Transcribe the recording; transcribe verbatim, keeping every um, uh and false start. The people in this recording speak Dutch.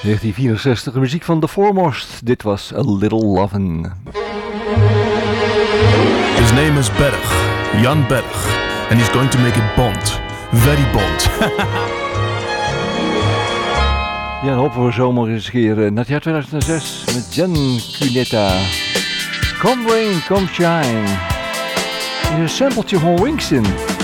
negentien vierenzestig, de muziek van The Foremost. Dit was A Little Lovin'. His name is Berg, Jan Berg, and he's going to make it Bond. Very Bond. Ja, dan hopen we zomaar eens een keer uh, naar het jaar tweeduizend zes met Jan Cuneta. Come Rain, Come Shine. Dit is een sampletje van Winston.